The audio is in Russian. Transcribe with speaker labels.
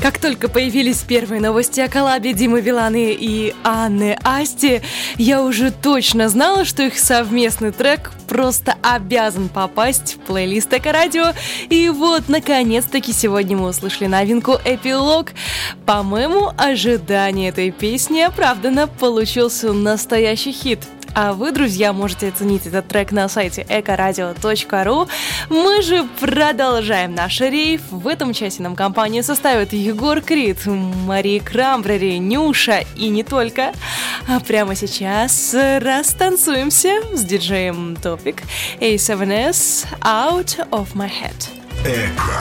Speaker 1: Как только появились первые новости о коллабе Димы Биланы и Анны Асти, я уже точно знала, что их совместный трек просто обязан попасть в плейлист Эко-радио. И вот, наконец-таки, сегодня мы услышали новинку «Эпилог». По моему ожиданию этой песни оправданно получился настоящий хит. А вы, друзья, можете оценить этот трек на сайте ekoradio.ru. Мы же продолжаем наш рейв. В этом часе нам компанию составят Егор Крид, Мария Крамбрери, Нюша и не только. А прямо сейчас растанцуемся с диджеем Topic A7S Out of My Head.